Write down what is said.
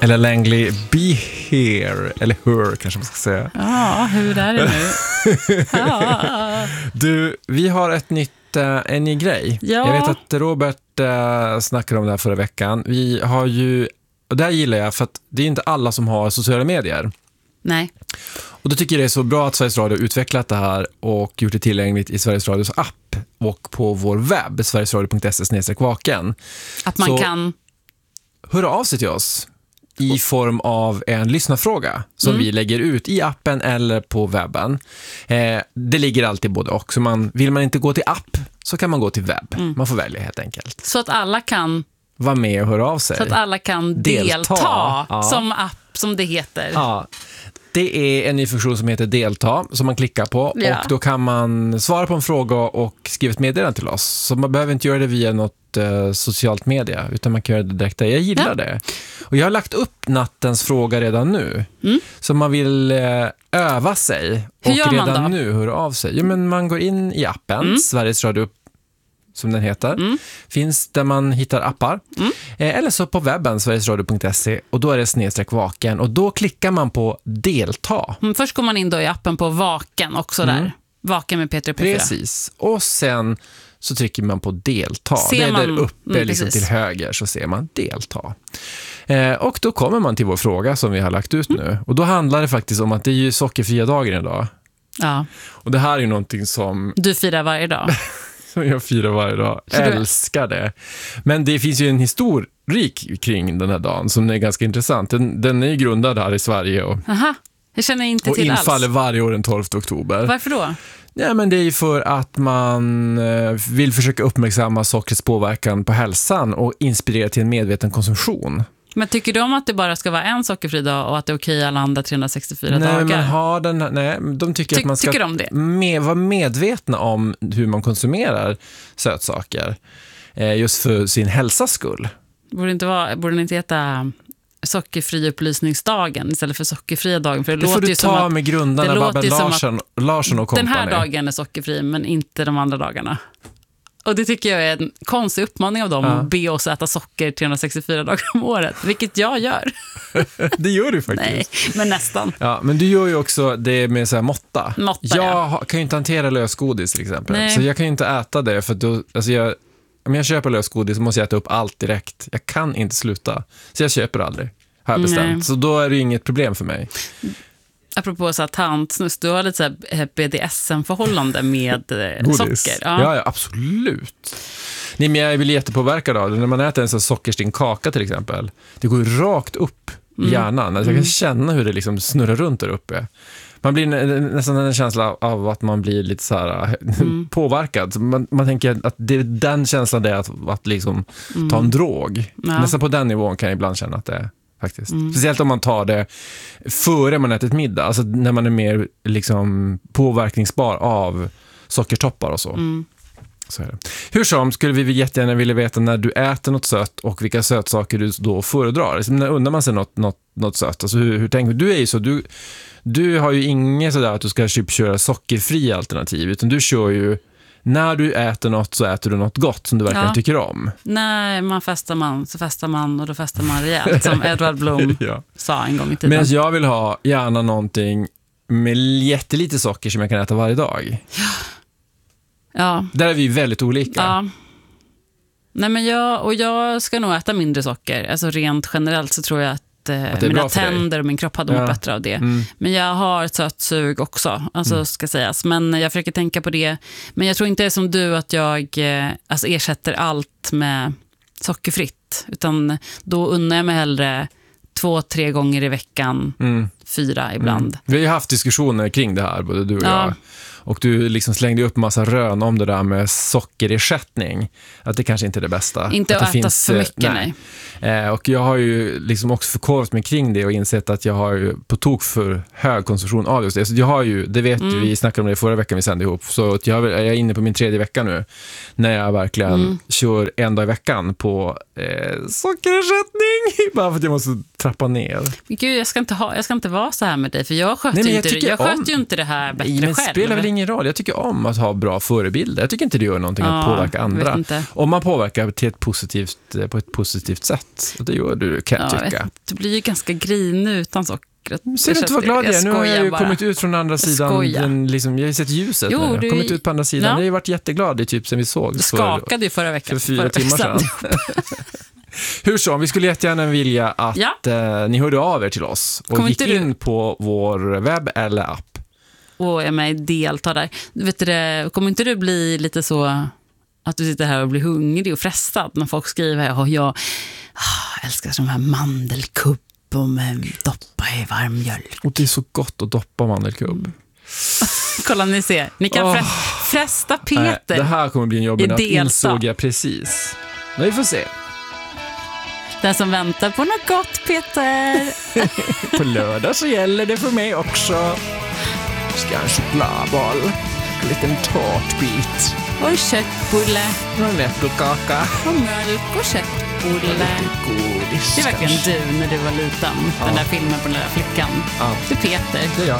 Eller Langley Be Here, eller Her kanske man ska säga. Ja, hur är det nu? Ja. Du, vi har en ny grej. Ja. Jag vet att Robert snackade om det här förra veckan. Vi har ju, och det här gillar jag för att det är inte alla som har sociala medier. Nej. Och då tycker jag det är så bra att Sveriges Radio utvecklat det här och gjort det tillgängligt i Sveriges Radios app och på vår webb, sverigesradio.se/vaken. Att man kan höra av sig till oss i form av en lyssnarfråga som vi lägger ut i appen eller på webben. Det ligger alltid både och. Så vill man inte gå till app så kan man gå till webb. Man får välja helt enkelt. Så att alla kan vara med och höra av sig. Så att alla kan delta ja. som app, som det heter. Ja. Det är en ny funktion som heter delta som man klickar på Ja. och då kan man svara på en fråga och skriva ett meddelande till oss. Så man behöver inte göra det via något socialt media utan man kan göra det direkt där. Jag gillar det. Och jag har lagt upp nattens fråga redan nu. Så man vill öva sig och redan nu höra av sig. Jo, men man går in i appen, Sveriges Radio som den heter. Finns där man hittar appar. Eller så på webben, sverigesradio.se, och då är det /vaken och då klickar man på delta. Först går man in då i appen på Vaken också där. Vaken med Peter P4. Precis. Och sen så trycker man på delta. Det är där uppe liksom till höger så ser man delta. Och då kommer man till vår fråga som vi har lagt ut nu. Och då handlar det faktiskt om att det är ju sockerfria dagen idag. Ja. Och det här är ju någonting som du firar varje dag. som jag firar varje dag. Älskar det. Men det finns ju en historik kring den här dagen som är ganska intressant. Den är ju grundad här i Sverige. Aha, jag känner inte och till alls. Och infaller varje år den 12 oktober. Varför då? Ja, men det är ju för att man vill försöka uppmärksamma sockrets påverkan på hälsan och inspirera till en medveten konsumtion. Men tycker du om att det bara ska vara en sockerfri dag och att det är okej alla andra 364 dagar? Man har de tycker att man ska vara medvetna om hur man konsumerar sötsaker just för sin hälsas skull. Borde det inte heta sockerfri upplysningsdagen istället för sockerfria dagen? För det får du ta med grundarna Babben Larsson och kompani. Den här dagen är sockerfri men inte de andra dagarna. Och det tycker jag är en konstig uppmaning av dem att be oss äta socker 364 dagar om året, vilket jag gör. Det gör du faktiskt. Nej, men nästan. Ja, men du gör ju också det med så här måtta. Jag kan ju inte hantera lösgodis till exempel. Nej. Så jag kan ju inte äta det för då, alltså om jag köper lösgodis så måste jag äta upp allt direkt. Jag kan inte sluta. Så jag köper aldrig. Har jag bestämt. Nej. Så då är det inget problem för mig. Apropå så här tantsnuss, du har lite så här BDSM-förhållande med socker. Ja, absolut. Nej, men jag blir jättepåverkad av det. När man äter en sån sockerstinn kaka till exempel, det går ju rakt upp i hjärnan. Alltså jag kan känna hur det liksom snurrar runt där uppe. Man blir nästan en känsla av att man blir lite så här påverkad. Man tänker att det är den känslan det är att liksom ta en drog. Ja. Nästan på den nivån kan jag ibland känna att det är. Faktiskt. Speciellt om man tar det före man ätit middag. Alltså när man är mer liksom påverkningsbar av sockertoppar och så. Så är det. Hur som skulle vi jättegärna vilja veta när du äter något sött och vilka sötsaker du då föredrar. Alltså, när undrar man sig något sött? Alltså, hur tänker du? Är ju så, du har ju inget sådär att du ska köra sockerfria alternativ. Utan du kör ju när du äter något så äter du något gott som du verkligen tycker om. Nej, så festar man och då festar man rejält som Edvard Blom sa en gång i tiden. Men jag vill ha gärna någonting med jättelite socker som jag kan äta varje dag. Ja. Där är vi väldigt olika. Ja. Nej, men jag ska nog äta mindre socker. Alltså rent generellt så tror jag att mina tänder och min kropp hade mått bättre av det. Men jag har ett sötsug också, alltså ska sägas. Men jag försöker tänka på det. Men jag tror inte det är som du att jag ersätter allt med sockerfritt. Utan då unnar jag mig hellre 2-3 gånger i veckan, 4 ibland. Vi har ju haft diskussioner kring det här, både du och jag. Och du liksom slängde upp massa rön om det där med sockerersättning. Att det kanske inte är det bästa. Inte att äta för mycket, nej. Och jag har ju liksom också förkovrat mig kring det och insett att jag har ju på tok för hög konsumtion av just det. Så jag har ju, det vet du, vi snackade om det förra veckan vi sände ihop. Så att jag är inne på min 3:e vecka nu. När jag verkligen kör en dag i veckan på sockerersättning. Bara för att jag måste trappa ner. Gud, jag ska inte vara så här med dig, för jag sköter ju inte det här bättre själv. Det spelar väl ingen roll. Jag tycker om att ha bra förebilder. Jag tycker inte det gör någonting att påverka andra. Om man påverkar på ett positivt sätt. Och det gör du, kan jag tycka. Du blir ju ganska grinig utan socker. Ser du inte vad glad jag är? Nu har jag ju kommit ut från andra sidan. Jag har ju sett ljuset. Jag har kommit ut på andra sidan. Jag har ju varit jätteglad i typ sen vi såg. Du skakade ju förra veckan. För 4 timmar sedan. Hur så? Vi skulle jättegärna vilja att ni hörde av er till oss och gick in på vår webb eller app. Och är med deltar där. Vet du, kommer inte du bli lite så att du sitter här och blir hungrig och frestad när folk skriver jag älskar de här mandelkubb och doppa i varm mjölk. Och det är så gott att doppa mandelkubb. Kolla, ni ser. Ni kan fresta Peter. Nej, det här kommer bli en jobbig natt, insåg jag precis. Men vi får se. Den som väntar på något gott, Peter. På lördag så gäller det för mig också. Ska en chokladboll, en liten tårtbit. Och en köttbulle. Och en äppelkaka. Och mjölk och köttbulle. Godis. Det är verkligen du när du var liten. Den där filmen på den där flickan. Ja. Det är Peter. Det är jag.